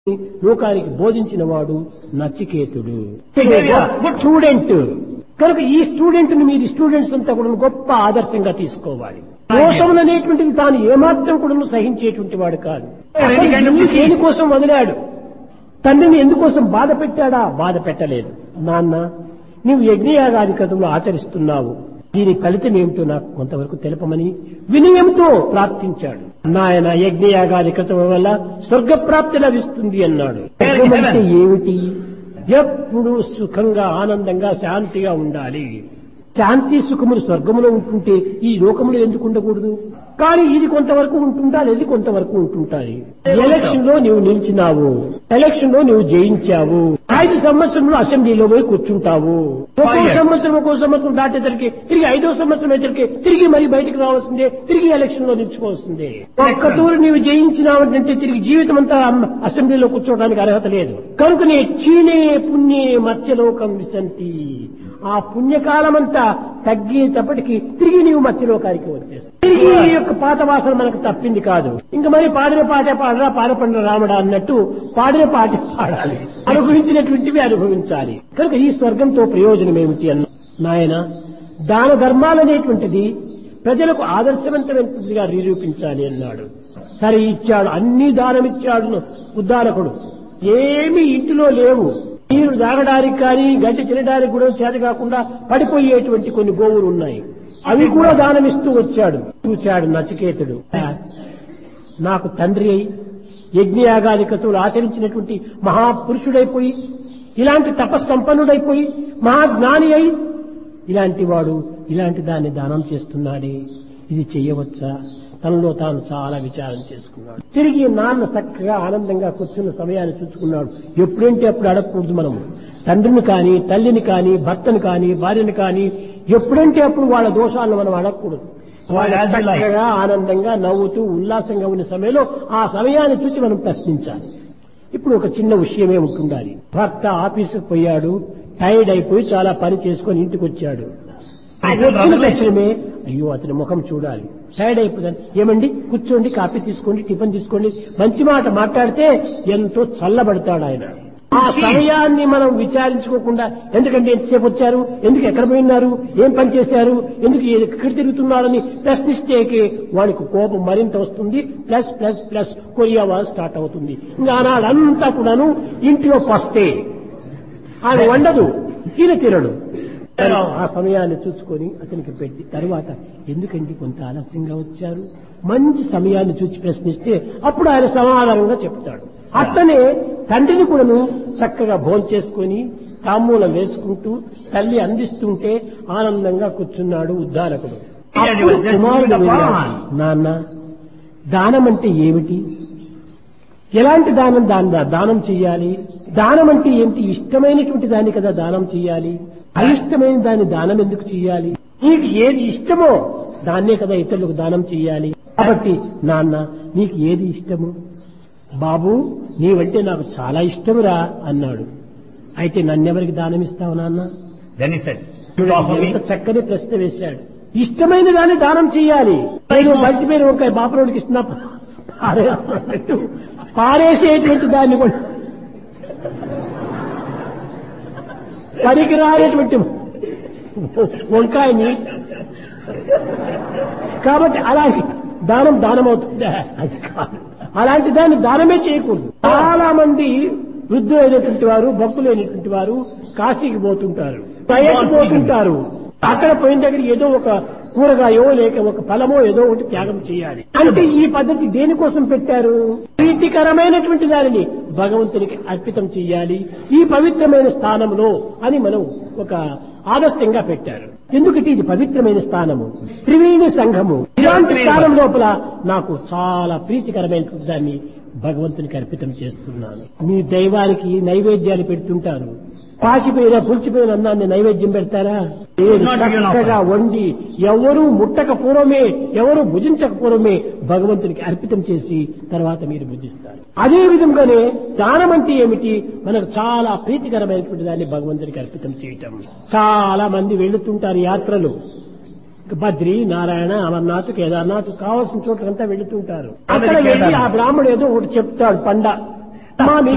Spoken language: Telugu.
లోకానికి బోధించిన వాడు నచికేతుడు. స్టూడెంట్ కనుక ఈ స్టూడెంట్ ని మీరు స్టూడెంట్స్ అంతా కూడా గొప్ప ఆదర్శంగా తీసుకోవాలి. దోషములు అనేటువంటిది తాను ఏమాత్రం కూడా సహించేటువంటి వాడు కాదు. దేనికోసం వదిలాడు? తండ్రిని ఎందుకోసం బాధ పెట్టాడా? బాధ పెట్టలేదు. నాన్న, నీవు యజ్ఞయాగాది క్రతువులు ఆచరిస్తున్నావు, దీని ఫలితం ఏమిటో నాకు కొంతవరకు తెలపమని వినయంతో ప్రార్థించాడు. నాయన, యజ్ఞయాగాది క్రతువుల వల్ల స్వర్గప్రాప్తి లభిస్తుంది అన్నాడు. అంటే ఏమిటి? ఎప్పుడు సుఖంగా ఆనందంగా శాంతిగా ఉండాలి. శాంతి సుఖములు స్వర్గములో ఉంటుంటే ఈ లోకములు ఎందుకు ఉండకూడదు? కానీ ఇది కొంతవరకు ఉంటుంటారు, ఇది కొంతవరకు ఉంటుంటాయి. ఎలక్షన్ లో నీవు నిలిచినావు, ఎలక్షన్ లో నీవు జయించావు, 5 సంవత్సరంలో అసెంబ్లీలో పోయి కూర్చుంటావు. ఒక్కో సంవత్సరం దాటేసరికి తిరిగి 5వ సంవత్సరం వచ్చరికి తిరిగి మరి బయటకు రావాల్సిందే, తిరిగి ఎలక్షన్ లో నిలుచుకోవాల్సిందే. ఒక్కతూరు నీవు జయించినావంటే తిరిగి జీవితం అంతా అసెంబ్లీలో కూర్చోవడానికి అర్హత లేదు. కనుకనే చీనే పుణ్యే మత్స్యలోకం విశంతి, ఆ పుణ్యకాలమంతా తగ్గేటప్పటికి తిరిగి నీవు మత్స్యలోకానికి వచ్చేస్తావు. తిరిగి ఈ యొక్క పాత వాసన మనకు తప్పింది కాదు. ఇంకా మరి పాడిన పాట పాడరా, పాడపండ్ర రాముడా అన్నట్టు పాడిన పాట పాడాలి, అనుభవించినటువంటివి అనుభవించాలి. కనుక ఈ స్వర్గంతో ప్రయోజనం ఏమిటి అన్న నాయన, దాన ధర్మాలనేటువంటిది ప్రజలకు ఆదర్శవంతమైనదిగా నిరూపించాలి అన్నాడు. సరే, ఇచ్చాడు, అన్ని దానమిచ్చాడు ఉద్దారకుడు. ఏమీ ఇంటిలో లేవు. నీరు తాగడానికి కానీ గడ్డి తినడానికి కూడా చేత కాకుండా పడిపోయేటువంటి కొన్ని గోవులు ఉన్నాయి, అవి కూడా దానమిస్తూ వచ్చాడు. చూచాడు నచికేతుడు, నాకు తండ్రి అయి యజ్ఞయాగాది క్రతువులు ఆచరించినటువంటి మహాపురుషుడైపోయి, ఇలాంటి తపస్సంపన్నుడైపోయి, మహాజ్ఞాని అయి ఇలాంటి వాడు ఇలాంటి దాన్ని దానం చేస్తున్నాడే, ఇది చెయ్యవచ్చా? తనలో తాను చాలా విచారం చేసుకున్నాడు. తిరిగి నాన్న చక్కగా ఆనందంగా కూర్చున్న సమయాన్ని చూసుకున్నాడు. ఎప్పుడంటే అప్పుడు అడగకూడదు మనము. తండ్రిని కానీ, తల్లిని కానీ, భర్తను కానీ, భార్యను కానీ ఎప్పుడంటే అప్పుడు వాళ్ళ దోషాలను మనం అడగకూడదు. చక్కగా ఆనందంగా నవ్వుతూ ఉల్లాసంగా ఉన్న సమయంలో ఆ సమయాన్ని చూసి మనం ప్రశ్నించాలి. ఇప్పుడు ఒక చిన్న విషయమే ఉంటుండాలి. భర్త ఆఫీసుకు పోయాడు, టైర్డ్ అయిపోయి చాలా పని చేసుకొని ఇంటికి వచ్చాడు. వచ్చిన తక్షణమే అయ్యో అతని ముఖం చూడాలి. టైర్డ్ అయిపోతాను, ఏమండి కూర్చోండి, కాఫీ తీసుకోండి, టిఫిన్ తీసుకోండి, మంచి మాట మాట్లాడితే ఎంతో చల్లబడతాడు ఆయన. ఆ సమయాన్ని మనం విచారించుకోకుండా ఎందుకంటే ఎంతసేపు వచ్చారు, ఎందుకు ఎక్కడ పోయినారు, ఏం పని చేశారు, ఎందుకు ఎక్కడ తిరుగుతున్నారని ప్రశ్నిస్తే వాడికి కోపం మరింత వస్తుంది. ప్లస్ ప్లస్ ప్లస్ కొరియా వారు స్టార్ట్ అవుతుంది. ఇంకా ఆనాడంతా కూడాను ఇంటిలో పస్తే ఆయన వండదు, ఈయన తినడు. ఆ సమయాన్ని చూసుకొని అతనికి పెట్టి తర్వాత ఎందుకంటే కొంత ఆలస్యంగా వచ్చారు, మంచి సమయాన్ని చూసి ప్రశ్నిస్తే అప్పుడు ఆయన సమాధానంగా చెప్తాడు. అట్లనే తండ్రిని కూడాను చక్కగా భోంచేసుకొని తాంబూలం వేసుకుంటూ తల్లి అందిస్తుంటే ఆనందంగా కూర్చున్నాడు ఉద్దారకుడు. కుమారుడు నాన్న, దానం అంటే ఏమిటి? ఎలాంటి దానం చెయ్యాలి? దానం అంటే ఏమిటి? ఇష్టమైనటువంటి దాన్ని కదా దానం చెయ్యాలి. అయిష్టమైన దాన్ని దానం ఎందుకు చెయ్యాలి? నీకు ఏది ఇష్టమో దాన్నే కదా ఇతరులకు దానం చెయ్యాలి. కాబట్టి నాన్న, నీకు ఏది ఇష్టము? బాబు, నీవంటే నాకు చాలా ఇష్టమురా అన్నాడు. అయితే నన్నెవరికి దానం ఇస్తావు నాన్న? ఎంత చక్కని ప్రశ్న వేశాడు. ఇష్టమైన దాన్ని దానం చెయ్యాలి. నేను మర్చిపోయిన వంకాయ బాపరోడికి ఇస్తున్నా పారేసేటువంటి దాన్ని కూడా పనికి రానేటువంటి వంకాయని, కాబట్టి అలాంటి దానం అవుతుందా? అది కాదు. అలాంటి దాన్ని దానమే చేయకూడదు. చాలా మంది వృద్ధులైనటువంటి వారు, భక్తులైనటువంటి వారు కాశీకి పోతుంటారు, పోతుంటారు. అక్కడ పోయిన దగ్గర ఏదో ఒక కూరగాయో లేక ఒక ఫలమో ఏదో ఒకటి త్యాగం చేయాలి. అంటే ఈ పద్ధతి దేనికోసం పెట్టారు? ప్రీతికరమైనటువంటి దానిని భగవంతునికి అర్పితం చేయాలి ఈ పవిత్రమైన స్థానంలో అని మనం ఒక ఆదర్శంగా పెట్టారు. ఎందుకంటే ఇది పవిత్రమైన స్థానము, త్రివేణి సంఘము. ఇలాంటి స్థానం లోపల నాకు చాలా ప్రీతికరమైనటువంటి దాన్ని భగవంతునికి అర్పితం చేస్తున్నాను. మీ దైవానికి నైవేద్యాలు పెడుతుంటారు, పాచిపోయిన పులిచిపోయిన అన్నాన్ని నైవేద్యం పెడతారా? చక్కగా వండి ఎవరూ ముట్టక పూర్వమే, ఎవరూ భుజించక పూర్వమే భగవంతునికి అర్పితం చేసి తర్వాత మీరు భుజిస్తారు. అదే విధంగానే దానం అంటే ఏమిటి? మనకు చాలా ప్రీతికరమైనటువంటి దాన్ని భగవంతునికి అర్పితం చేయటం. చాలా మంది వెళుతుంటారు యాత్రలు, బద్రి, నారాయణ, అమర్నాథ్, కేదార్నాథ్ కావాల్సిన చోట్లంతా వెళుతుంటారు. అక్కడ వెళ్ళి ఆ బ్రాహ్మణుడు ఏదో ఒకటి చెప్తాడు పండ,